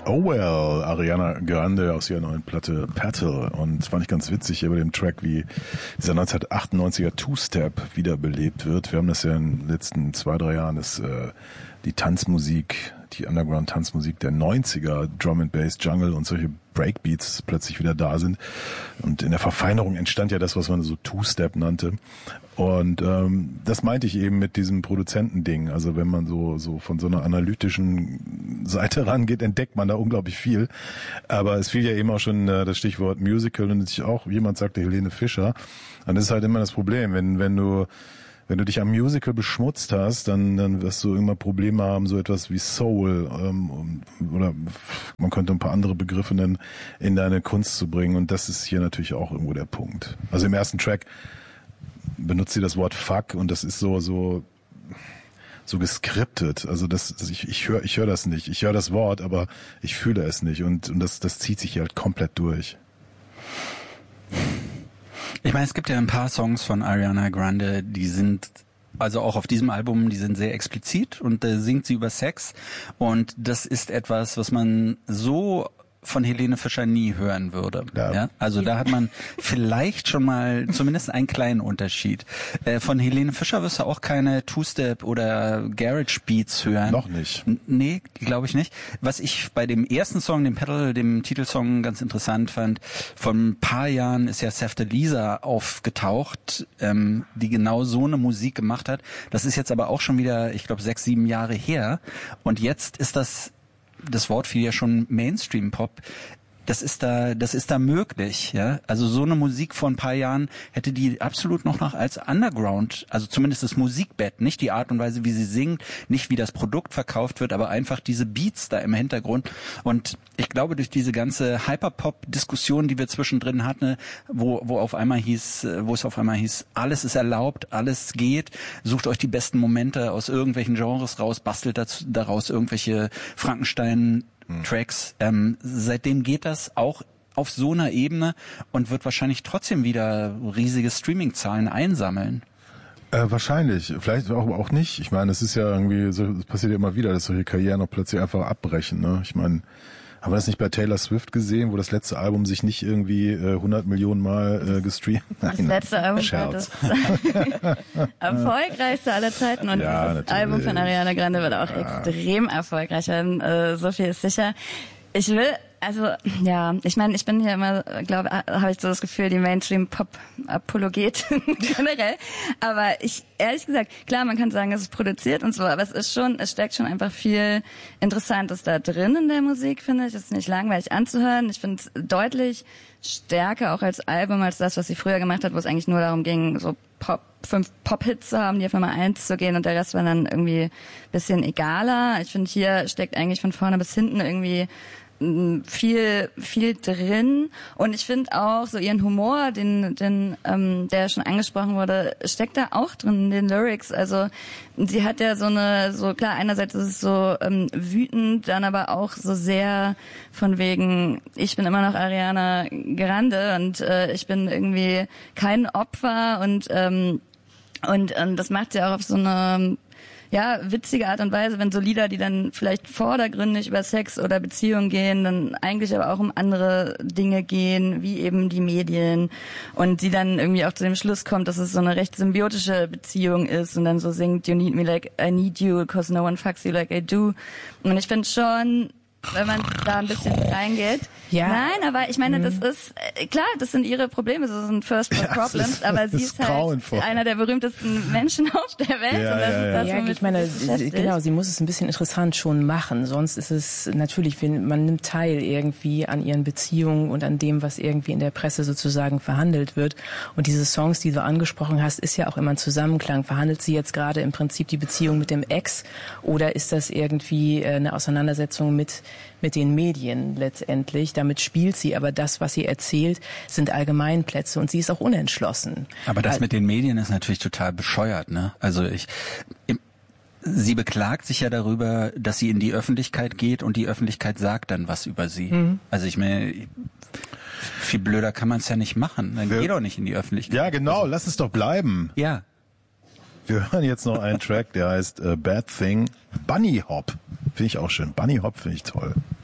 Oh well, Ariana Grande aus ihrer neuen Platte Petal. Und es fand ich ganz witzig hier bei dem Track, wie dieser 1998er Two-Step wiederbelebt wird. Wir haben das ja in den letzten 2-3 Jahren, die Tanzmusik, die Underground-Tanzmusik der 90er, Drum and Bass, Jungle und solche Breakbeats plötzlich wieder da sind. Und in der Verfeinerung entstand ja das, was man so Two-Step nannte. Und das meinte ich eben mit diesem Produzentending. Also wenn man so von so einer analytischen Seite rangeht, entdeckt man da unglaublich viel. Aber es fiel ja eben auch schon das Stichwort Musical und sich auch, jemand sagte Helene Fischer. Und das ist halt immer das Problem, wenn du dich am Musical beschmutzt hast, dann wirst du immer Probleme haben, so etwas wie Soul oder man könnte ein paar andere Begriffe nennen, in deine Kunst zu bringen. Und das ist hier natürlich auch irgendwo der Punkt. Also im ersten Track benutzt sie das Wort Fuck und das ist so geskriptet. Also ich höre das nicht. Ich höre das Wort, aber ich fühle es nicht. Und das zieht sich hier halt komplett durch. Ich meine, es gibt ja ein paar Songs von Ariana Grande, die sind, also auch auf diesem Album, die sind sehr explizit und da singt sie über Sex und das ist etwas, was man so von Helene Fischer nie hören würde. Ja. Also da hat man vielleicht schon mal zumindest einen kleinen Unterschied. Von Helene Fischer wirst du auch keine Two-Step oder Garage Beats hören. Noch nicht. Nee, glaube ich nicht. Was ich bei dem ersten Song, dem Petal, dem Titelsong, ganz interessant fand, vor ein paar Jahren ist ja Sefta Lisa aufgetaucht, die genau so eine Musik gemacht hat. Das ist jetzt aber auch schon wieder, ich glaube, 6-7 Jahre her. Und jetzt ist das Wort fiel ja schon Mainstream-Pop, das ist da möglich, ja. Also so eine Musik vor ein paar Jahren hätte die absolut noch als Underground, also zumindest das Musikbett, nicht die Art und Weise, wie sie singt, nicht wie das Produkt verkauft wird, aber einfach diese Beats da im Hintergrund. Und ich glaube, durch diese ganze Hyperpop-Diskussion, die wir zwischendrin hatten, wo es auf einmal hieß, alles ist erlaubt, alles geht, sucht euch die besten Momente aus irgendwelchen Genres raus, bastelt daraus irgendwelche Frankenstein-Tracks. Seitdem geht das auch auf so einer Ebene und wird wahrscheinlich trotzdem wieder riesige Streaming-Zahlen einsammeln. Wahrscheinlich, vielleicht auch nicht. Ich meine, es ist ja irgendwie, es passiert ja immer wieder, dass solche Karrieren auch plötzlich einfach abbrechen. Ne? Ich meine, haben wir das nicht bei Taylor Swift gesehen, wo das letzte Album sich nicht irgendwie 100 Millionen Mal gestreamt? Das letzte Album war das erfolgreichste aller Zeiten und das Album von Ariana Grande wird auch extrem erfolgreich werden. So viel ist sicher. Ich meine, ich bin hier immer, habe ich so das Gefühl, die Mainstream-Pop-Apologet generell. Aber ehrlich gesagt, klar, man kann sagen, es ist produziert und so, aber es steckt schon einfach viel Interessantes da drin in der Musik, finde ich. Es ist nicht langweilig anzuhören. Ich finde es deutlich stärker auch als Album, als das, was sie früher gemacht hat, wo es eigentlich nur darum ging, so 5 Pop-Hits zu haben, die auf Nummer 1 zu gehen und der Rest war dann irgendwie bisschen egaler. Ich finde, hier steckt eigentlich von vorne bis hinten irgendwie viel drin und ich finde auch so ihren Humor, der schon angesprochen wurde, steckt da auch drin in den Lyrics. Also sie hat ja klar, einerseits ist es so wütend, dann aber auch so sehr von wegen, ich bin immer noch Ariana Grande und ich bin irgendwie kein Opfer und das macht sie auch auf so eine witzige Art und Weise, wenn so Lieder, die dann vielleicht vordergründig über Sex oder Beziehung gehen, dann eigentlich aber auch um andere Dinge gehen, wie eben die Medien und die dann irgendwie auch zu dem Schluss kommt, dass es so eine recht symbiotische Beziehung ist und dann so singt, you need me like I need you, cause no one fucks you like I do. Und ich finde schon, wenn man da ein bisschen reingeht. Ja. Nein, aber ich meine, das ist, klar, das sind ihre Probleme, das sind First World Problems, aber sie ist halt einer der berühmtesten Menschen auf der Welt. Ja, und das ist das, ich meine, genau, sie muss es ein bisschen interessant schon machen, sonst ist es natürlich, man nimmt teil irgendwie an ihren Beziehungen und an dem, was irgendwie in der Presse sozusagen verhandelt wird. Und diese Songs, die du angesprochen hast, ist ja auch immer ein Zusammenklang. Verhandelt sie jetzt gerade im Prinzip die Beziehung mit dem Ex oder ist das irgendwie eine Auseinandersetzung mit den Medien letztendlich? Damit spielt sie, aber das, was sie erzählt, sind Allgemeinplätze und sie ist auch unentschlossen. Aber das mit den Medien ist natürlich total bescheuert, ne? Also sie beklagt sich ja darüber, dass sie in die Öffentlichkeit geht und die Öffentlichkeit sagt dann was über sie. Mhm. Also ich meine, viel blöder kann man es ja nicht machen. Dann geh doch nicht in die Öffentlichkeit. Ja, genau, lass es doch bleiben. Ja. Wir hören jetzt noch einen Track, der heißt Bad Thing, Bunny Hop. Finde ich auch schön. Bunny Hop finde ich toll.